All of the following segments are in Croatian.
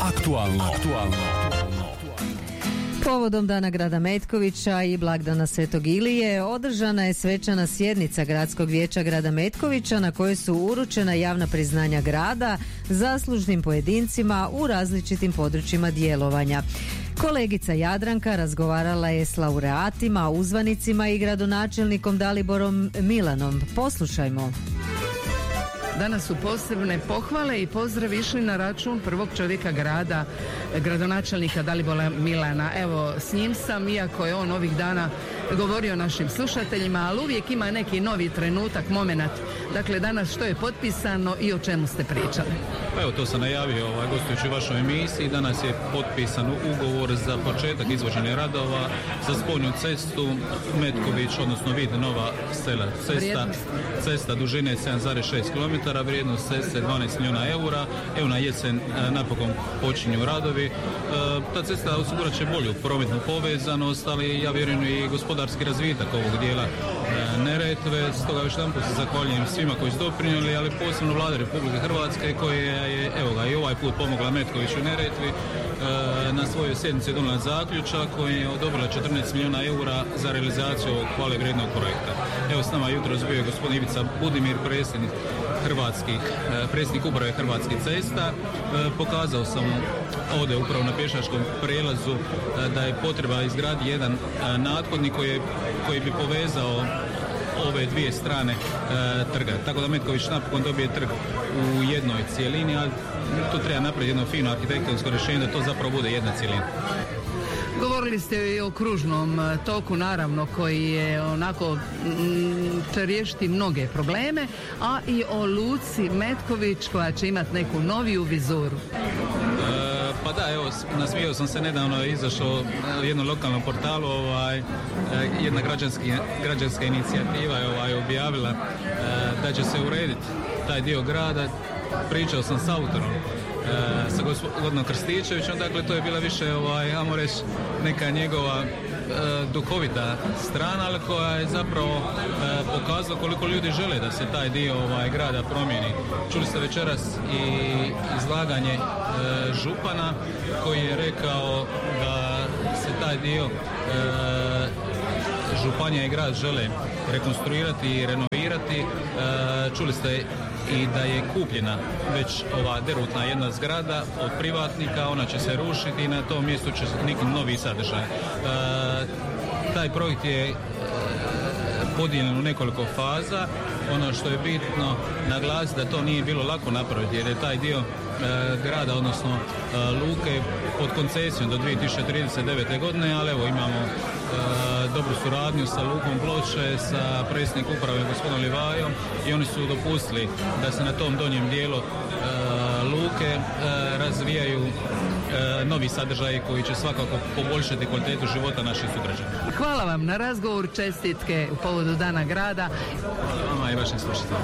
Aktualno. Povodom Dana grada Metkovića i blagdana Svetog Ilije održana je svečana sjednica Gradskog vijeća grada Metkovića na kojoj su uručena javna priznanja grada zaslužnim pojedincima u različitim područjima djelovanja. Kolegica Jadranka razgovarala je s laureatima, uzvanicima i gradonačelnikom Daliborom Milanom. Poslušajmo. Danas su posebne pohvale i pozdrav išli na račun prvog čovjeka grada, gradonačelnika Dalibora Milana. Evo, s njim sam, iako je on ovih dana govorio našim slušateljima, ali uvijek ima neki novi trenutak, moment. Dakle, danas što je potpisano i o čemu ste pričali? Pa evo, to sam najavio gostujući u vašoj emisiji. Danas je potpisan ugovor za početak izvođenja radova za spojnu cestu Metković, odnosno Vid Nova Sela. Cesta dužine 7,6 km, vrijednost ceste 12 milijuna eura. Evo, na jesen napokon počinju radovi. Ta cesta osigurat će bolju prometnu povezanost, ali ja vjerujem i gospodarski razvitak ovog dijela Neretve. Stoga još jedanput se zahvaljujem svima koji su doprinijeli, ali posebno Vlade Republike Hrvatske koja je i ovaj put pomogla Metkoviću i Neretvi. Na svojoj sjednici donijela zaključak koji je odobrila 14 milijuna eura za realizaciju ovog hvale vrijednog projekta. Evo, s nama jutros bio je gospodin Ivica Budimir, predsjednik uprave Hrvatskih cesta. Pokazao sam ovdje upravo na pješačkom prelazu da je potreba izgraditi jedan nathodnik koji bi povezao ove dvije strane trga. Tako da Metković napokon dobije trg u jednoj cijelini, a tu treba napraviti jedno fino arhitektonsko rješenje da to zapravo bude jedna cijelina. Govorili ste i o kružnom toku, naravno, koji je onako će riješiti mnoge probleme, a i o luci Metković koja će imati neku noviju vizuru. Pa da, evo, nasmijao sam se nedavno, izašao u jednom lokalnom portalu, jedna građanska inicijativa je objavila da će se urediti taj dio grada. Pričao sam s autorom, sa gospodinom Krstičevićem, dakle to je bila više, ajmo reći, neka njegova duhovita strana, ali koja je zapravo pokazala koliko ljudi žele da se taj dio grada promijeni. Čuli ste večeras i izlaganje župana koji je rekao da se taj dio županija i grad žele rekonstruirati i renovirati. Čuli ste i da je kupljena već ova derutna jedna zgrada od privatnika, ona će se rušiti i na tom mjestu će neki novi sadržaj. Taj projekt je podijeljen u nekoliko faza. Ono što je bitno naglasiti da to nije bilo lako napraviti jer je taj dio grada, odnosno luke pod koncesijom do 2039. godine, ali evo imamo dobru suradnju sa Lukom Ploče, sa predsjednikom uprave gospodinom Livajom i oni su dopustili da se na tom donjem dijelu luke razvijaju novi sadržaji koji će svakako poboljšati kvalitetu života naših sugrađana. Hvala vam na razgovor, čestitke u povodu Dana grada. Vama i vašim slušateljima.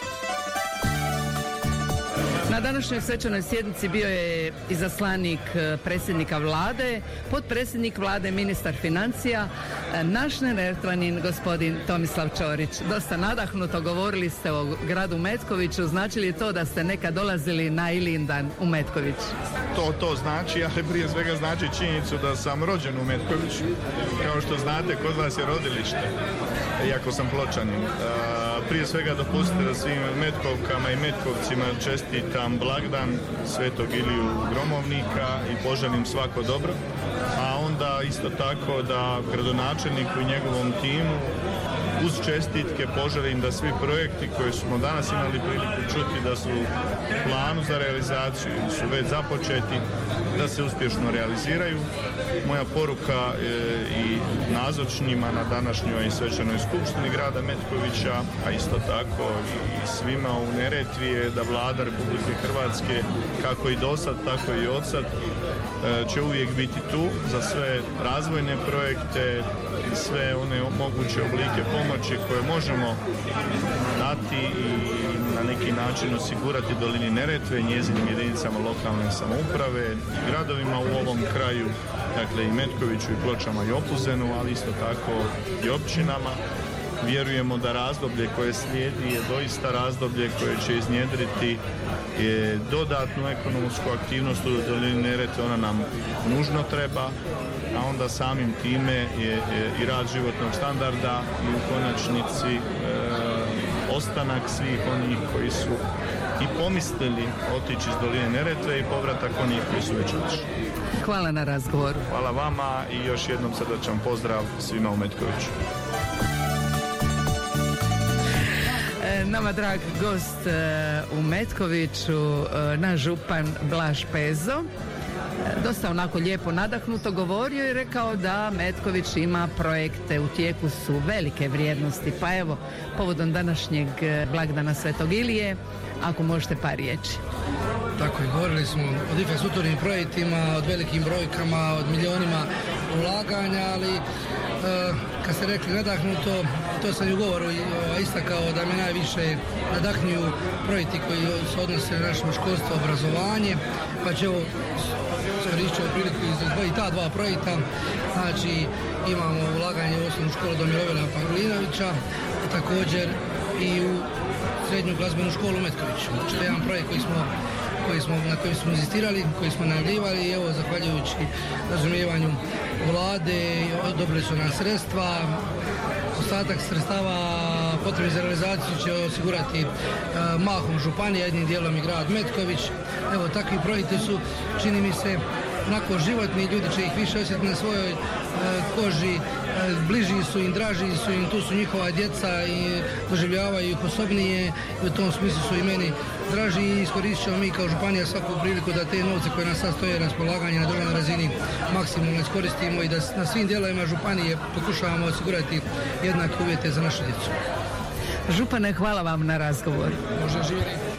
Na današnjoj svečanoj sjednici bio je izaslanik predsjednika vlade, potpredsjednik vlade, ministar financija, naš Neretvanin gospodin Tomislav Ćorić. Dosta nadahnuto govorili ste o gradu Metkoviću, znači li to da ste nekad dolazili na Ilindan u Metković? To znači, ali prije svega znači činjenicu da sam rođen u Metkoviću. Kao što znate, kod vas je rodilište, iako sam Pločanin. Prije svega dopustite da svim Metkovkama i Metkovcima čestitam blagdan Svetog Iliju Gromovnika i poželim svako dobro, a onda isto tako da gradonačelniku i njegovom timu uz čestitke poželim da svi projekti koje smo danas imali priliku čuti da su u planu za realizaciju ili su već započeti, da se uspješno realiziraju. Moja poruka i nazočnjima na današnjoj svečanoj skupštini grada Metkovića, a isto tako i svima u Neretvi je da Vlada Republike Hrvatske, kako i dosad, tako i odsad, će uvijek biti tu za sve razvojne projekte i sve one moguće oblike pomoći koje možemo dati i na neki način osigurati dolini Neretve, njezinim jedinicama lokalne samouprave i gradovima u ovom kraju, dakle i Metkoviću i Pločama i Opuzenu, ali isto tako i općinama. Vjerujemo da razdoblje koje slijedi je doista razdoblje koje će iznjedriti dodatnu ekonomsku aktivnost u dolini Neretve, ona nam nužno treba, a onda samim time i rad životnog standarda i u konačnici ostanak svih onih koji su i pomislili otići iz doline Neretve i povratak onih koji su već otišli. Hvala na razgovoru. Hvala vama i još jednom srdačan pozdrav svima u Metkoviću. Nama drag gost u Metkoviću, naš župan Blaž Pezo, dosta onako lijepo nadahnuto govorio i rekao da Metković ima projekte, u tijeku su velike vrijednosti, pa evo, povodom današnjeg blagdana Svetog Ilije, ako možete par riječi. Tako je, govorili smo o infrastrukturnim projektima, od velikim brojkama, od milionima ulaganja, ali kad ste rekli nadahnuto, to sam i u govoru istakao da me najviše nadahnjuju projekti koji se odnose na naše školstvo, obrazovanje, pa će ovo iskoristiti priliku izdvojiti ta dva projekta. Znači imamo ulaganje u osnovnu školu do Mirovila Pavlinovića, također i u srednju glazbenu školu u Metkoviću. Znači to je jedan projekt na kojem smo inzistirali, koji smo najavljivali i evo zahvaljujući razumijevanju vlade dobili su nam sredstva. Ostatak sredstava potrebni za realizaciju će osigurati mahom županija, jednim dijelom i grad Metković. Evo, takvi projekti su, čini mi se, onako životni, ljudi će ih više osjetiti na svojoj koži, bliži su im, draži su im, tu su njihova djeca i doživljavaju ih osobnije i u tom smislu su i meni draži i iskoristit ćemo mi kao županija svaku priliku da te novce koje nas sad stoje raspolaganje na državnoj razini maksimalno iskoristimo i da na svim dijelovima županije pokušavamo osigurati jednake uvjete za našu djecu. Župane, hvala vam na razgovor. Može živjeti.